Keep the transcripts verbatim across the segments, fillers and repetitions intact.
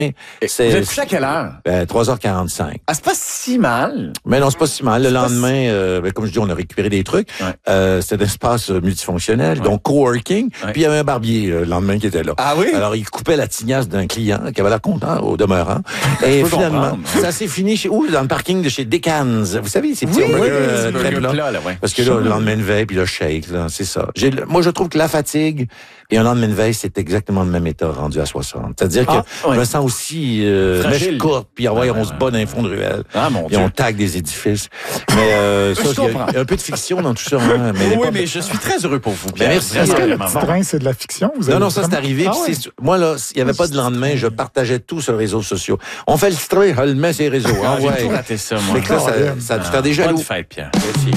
C'est, Vous êtes couché à quelle heure? Ben, trois heures quarante-cinq. Ah, c'est pas si mal. Mais non, c'est pas si mal. Le C'est lendemain, euh, ben, comme je dis, on a récupéré des trucs. Ouais. Euh, c'était un espace multifonctionnel, Ouais. donc coworking. Ouais. Puis il y avait un barbier euh, le lendemain qui était là. Ah oui? Alors, il coupait la tignasse d'un client qui avait l'air content au demeurant. Et peux finalement, comprendre. ça s'est fini chez où? Dans le parking de chez Decans. Vous savez, ces petits Oui, hamburgers oui, euh, petit très burger plats. plat, là, ouais. Parce que là, le lendemain de veille, puis le shake, là, c'est ça. J'ai, moi, je trouve que la fatigue et un lendemain de veille, c'est exactement le même état rendu à soixante. C'est-à-dire Ah, que ouais. je me sens aussi euh, Fragile. mèche courte, puis ah ouais, Ouais, on se ouais, bat dans les fonds de ruelle. Ah, mon Puis Dieu. on tag des édifices. Mais euh, ça, Je il y a- comprends. il y, a un peu de fiction dans tout ça. Hein, mais Oui, pas- mais je suis très heureux pour vous, Pierre. Ben, merci. Vraiment, Est-ce que le vraiment petit bon. train, c'est de la fiction? Vous Non, avez non, ça c'est vraiment- arrivé. Ah puis ouais. c'est- moi, là, il n'y avait pas de lendemain. Je partageais tout sur les réseaux sociaux. On fait le stray, je le mets sur les réseaux. Ah, Ah, j'ai ouais. tout raté ça, moi. Fait que là, ça, ça a dû faire des jaloux. Bonne fête, Pierre. Merci.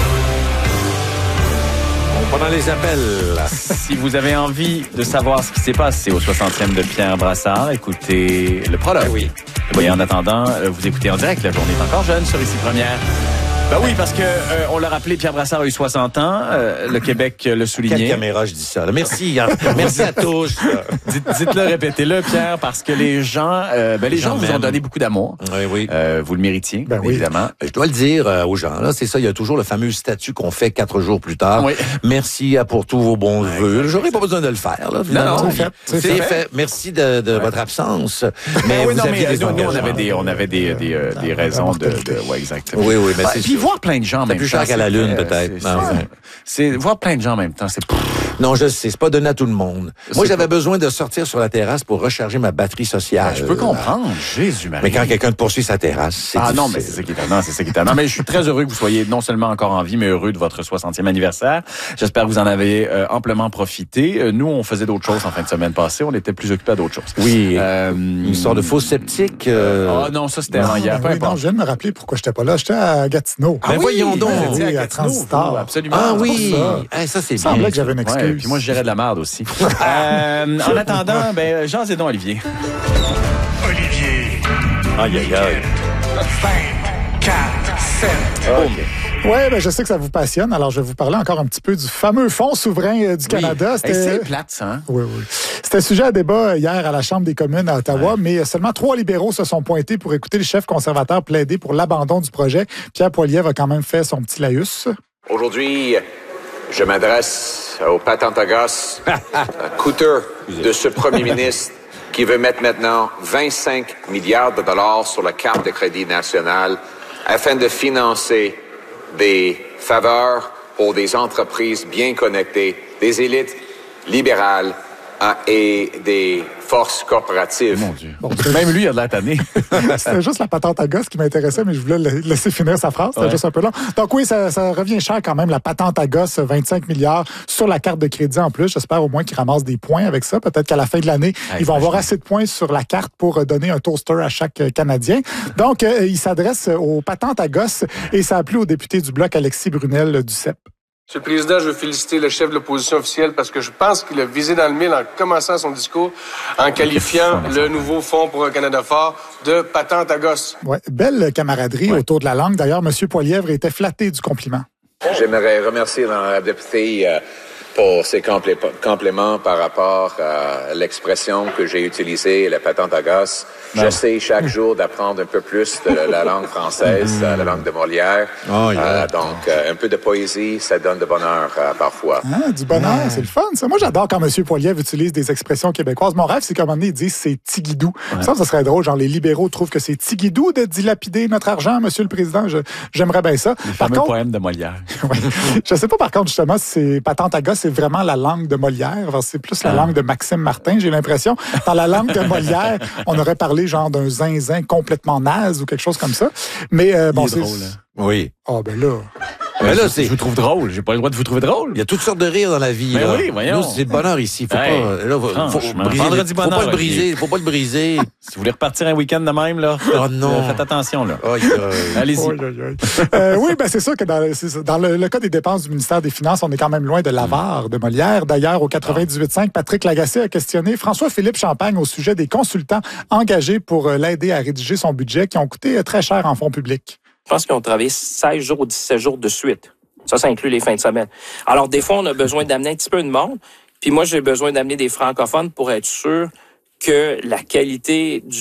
On va dans les appels. Si vous avez envie de savoir ce qui s'est passé au soixantième de Pierre Brassard, écoutez le prologue. oui. Et en attendant, euh, vous écoutez en direct La Journée est encore jeune sur Ici Première. Ben oui, parce que euh, on l'a rappelé, Pierre Brassard a eu soixante ans. Euh, le Québec euh, le Quelle soulignait. caméra je dis ça? Là. Merci. hein. Merci à tous. Dites, dites-le, répétez-le, Pierre, parce que les gens, euh, ben, les Les gens gens vous ont m'aiment. donné beaucoup d'amour. Oui, oui. Euh, vous le méritiez, Ben oui. évidemment. Je dois le dire euh, aux gens, là, c'est ça, il y a toujours le fameux statut qu'on fait quatre jours plus tard. Oui. Merci à pour tous vos bons vœux. J'aurais pas besoin de le faire, là. finalement. non, c'est fait, c'est C'est fait. fait. Merci de, de votre absence. Mais Ben oui, vous non, aviez mais des euh, nous, nous, on engagements. avait des, on avait des, des, euh, des raisons de, de, ouais, exactement. Oui, oui, mais Ouais, c'est puis sûr. voir plein de gens en C'est même plus temps. cher qu'à la c'est Lune, très- peut-être. c'est- Non, c'est- ouais. C'est voir plein de gens en même temps, c'est Non, je sais, c'est pas donné à tout le monde. Moi, C'est j'avais pas- besoin de sortir sur la terrasse pour recharger ma batterie sociale. je peux comprendre. Jésus Marie. Mais quand quelqu'un te poursuit sa terrasse, c'est Ah non, difficile. mais c'est ça qui est étonnant, c'est ça qui est étonnant. Mais je suis très heureux que vous soyez non seulement encore en vie, mais heureux de votre soixantième anniversaire. J'espère que vous en avez euh, amplement profité. Euh, nous, on faisait d'autres choses en fin de semaine passée. On était plus occupés à d'autres choses. Oui, Euh, une histoire de faux sceptique. euh, Ah non, ça c'était Non, avant hier, ben peu oui, non, importe. je viens de me rappeler pourquoi j'étais pas là. J'étais à Gatineau. Ah, ben voyons donc. vous étiez Oui, à Gatineau, Transistor. vous, absolument. Ah c'est oui, pour ça. Ah, ça c'est Il semblait bien. que j'avais une excuse. Ouais, puis moi, je gérais de la merde aussi. euh, en attendant, ben, Jean Zédon Olivier. Olivier. Aïe, aïe, aïe. cinq, quatre, sept. Ouais, ben je sais que ça vous passionne. Alors, je vais vous parler encore un petit peu du fameux Fonds souverain euh, du Canada. Oui. Hey, C'était c'est plate, ça, hein? Oui, oui. C'était sujet à débat hier à la Chambre des communes à Ottawa, mais seulement trois libéraux se sont pointés pour écouter le chef conservateur plaider pour l'abandon du projet. Pierre Poilievre a quand même fait son petit laïus. Aujourd'hui, je m'adresse au patentagos coûteux de ce premier ministre qui veut mettre maintenant vingt-cinq milliards de dollars sur la carte de crédit nationale afin de financer des faveurs pour des entreprises bien connectées, des élites libérales hein, et des forces corporatives. Mon Dieu. Même lui, il a de la tannée. C'était juste la patente à gosse qui m'intéressait, mais je voulais le laisser finir sa phrase. C'était Ouais. juste un peu long. Donc oui, ça, ça revient cher quand même, la patente à gosse, vingt-cinq milliards sur la carte de crédit en plus. J'espère au moins qu'ils ramassent des points avec ça. Peut-être qu'à la fin de l'année, Ouais, ils vont avoir franchement. assez de points sur la carte pour euh, donner un toaster à chaque euh, Canadien. Donc, euh, il s'adresse aux patentes à gosse et ça a plu au député du Bloc, Alexis Brunel du C E P. Monsieur le Président, je veux féliciter le chef de l'opposition officielle parce que je pense qu'il a visé dans le mille en commençant son discours en qualifiant le nouveau Fonds pour un Canada fort de patente à gosse. Ouais, belle camaraderie Ouais. autour de la langue. D'ailleurs, M. Poilievre était flatté du compliment. J'aimerais remercier la députée euh, pour ses complé- compléments par rapport à l'expression que j'ai utilisée, la patente à gosse. J'essaie chaque jour d'apprendre un peu plus de la langue française, euh, la langue de Molière. Oh, yeah. Euh, donc, euh, un peu de poésie, ça donne de bonheur euh, parfois. Ah, du bonheur, c'est le fun, ça. Moi, j'adore quand M. Poilievre utilise des expressions québécoises. Mon rêve, c'est qu'à un moment donné, ils disent c'est tigidou. Ça, ça serait drôle. Genre, les libéraux trouvent que c'est tigidou de dilapider notre argent, M. le Président. Je- j'aimerais bien ça. Le Par fameux contre, poème de Molière. ouais. Je sais pas, par contre, justement, si c'est patente à gosse, c'est vraiment la langue de Molière. Enfin, c'est plus la Ah. langue de Maxime Martin, j'ai l'impression. Dans la langue de Molière, on aurait parlé genre d'un zinzin complètement naze ou quelque chose comme ça. Mais euh, bon, Il est c'est... drôle, hein. Oui. Ah, ben là... Mais là, je, c'est... je vous trouve drôle. J'ai pas le droit de vous trouver drôle. Il y a toutes sortes de rires dans la vie. Ben là. oui, voyons. Nous, c'est le bonheur ici. Faut Hey, pas, là, faut, faut franchement, briser, vendredi faut bonheur, pas le Olivier. briser. Faut pas le briser. Si vous voulez repartir un week-end de même, là, Oh non. euh, faites attention, là. Aïe, aïe. Allez-y. Aïe, aïe, aïe. Euh, oui, ben c'est sûr que dans, c'est ça. Dans le, le cas des dépenses du ministère des Finances, on est quand même loin de l'avare de Molière. D'ailleurs, au quatre-vingt-dix-huit cinq, Patrick Lagacé a questionné François-Philippe Champagne au sujet des consultants engagés pour euh, l'aider à rédiger son budget qui ont coûté euh, très cher en fonds publics. Je pense qu'ils ont travaillé seize jours ou dix-sept jours de suite. Ça, ça inclut les fins de semaine. Alors, des fois, on a besoin d'amener un petit peu de monde. Puis moi, j'ai besoin d'amener des francophones pour être sûr que la qualité du